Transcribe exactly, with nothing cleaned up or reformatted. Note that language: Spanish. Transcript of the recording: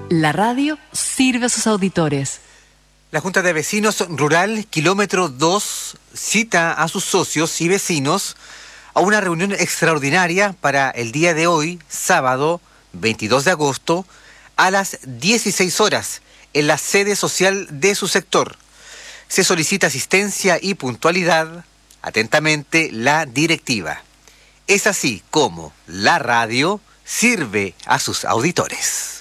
La radio sirve a sus auditores. La Junta de Vecinos Rural Kilómetro dos cita a sus socios y vecinos a una reunión extraordinaria para el día de hoy, sábado veintidós de agosto, a las dieciséis horas, en la sede social de su sector. Se solicita asistencia y puntualidad. Atentamente, la directiva. Es así como la radio sirve a sus auditores.